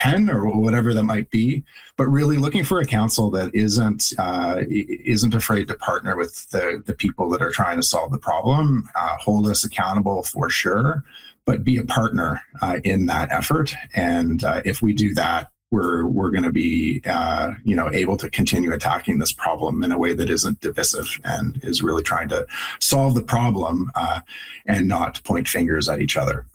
pen or whatever that might be, but really looking for a council that isn't afraid to partner with the people that are trying to solve the problem, hold us accountable for sure, but be a partner in that effort. And if we do that, we're going to be able to continue attacking this problem in a way that isn't divisive and is really trying to solve the problem and not point fingers at each other.